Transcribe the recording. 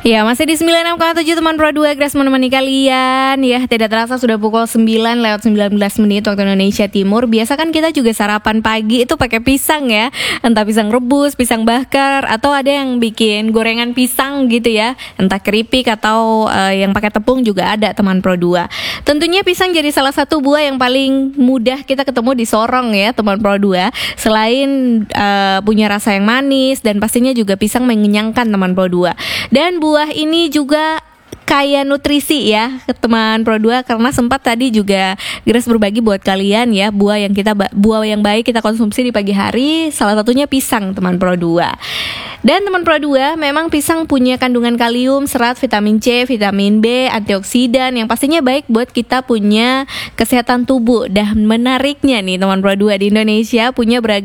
Ya, masih di 96,7 teman Pro 2, Grace menemani kalian. Ya, tidak terasa sudah pukul 9 lewat 19 menit waktu Indonesia Timur. Biasa kan kita juga sarapan pagi itu pakai pisang ya. Entah pisang rebus, pisang bakar, atau ada yang bikin gorengan pisang gitu ya. Entah keripik atau yang pakai tepung juga ada teman Pro 2. Tentunya pisang jadi salah satu buah yang paling mudah kita ketemu di Sorong ya teman Pro 2. Selain punya rasa yang manis dan pastinya juga pisang mengenyangkan teman Pro 2. Dan buah ini juga kaya nutrisi ya teman Pro 2, karena sempat tadi juga Grace berbagi buat kalian ya buah yang baik kita konsumsi di pagi hari, salah satunya pisang teman Pro 2. Dan teman Pro 2, memang pisang punya kandungan kalium, serat, vitamin C, vitamin B, antioksidan yang pastinya baik buat kita punya kesehatan tubuh. Dan menariknya nih teman Pro 2, di Indonesia punya beragam